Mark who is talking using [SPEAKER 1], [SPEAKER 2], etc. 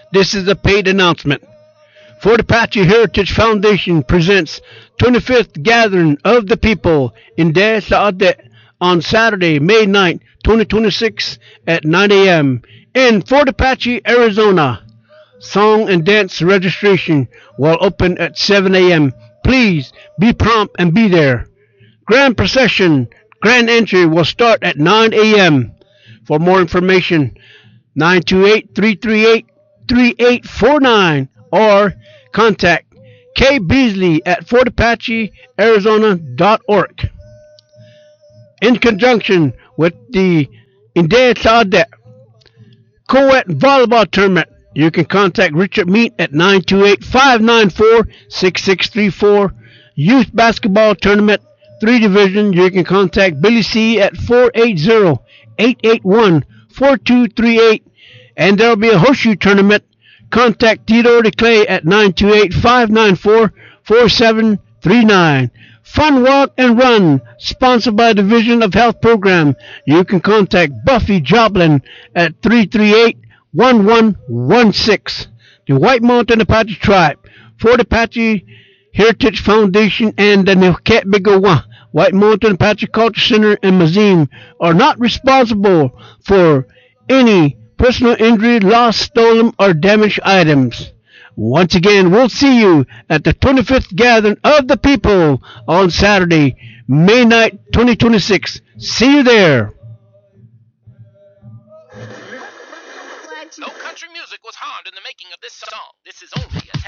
[SPEAKER 1] This is a paid announcement. Fort Apache Heritage Foundation presents 25th Gathering of the People in Des Saudet on Saturday, May 9th, 2026 at 9 a.m. in Fort Apache, Arizona. Song and dance registration will open at 7 a.m. Please be prompt and be there. Grand procession, grand entry will start at 9 a.m. For more information, 928-338-3849 or contact K. Beasley at fortapachearizona.org. In conjunction with the Inde Saudet Co-ed Volleyball Tournament, you can contact Richard Meat at 928-594-6634. Youth Basketball Tournament, 3 Division, you can contact Billy C at 480-881-4238. And there will be a horseshoe tournament. Contact Tito DeClay at 928-594-4739. Fun Walk and Run, sponsored by Division of Health Program. You can contact Buffy Joblin at 338-1116. The White Mountain Apache Tribe, Fort Apache Heritage Foundation, and the Neuquén Bigawa White Mountain Apache Culture Center and Museum are not responsible for any personal injury, lost, stolen, or damaged items. Once again, we'll see you at the 25th Gathering of the People on Saturday, May 9th, 2026. See you there.
[SPEAKER 2] No country music was harmed in the making of this song. This is only a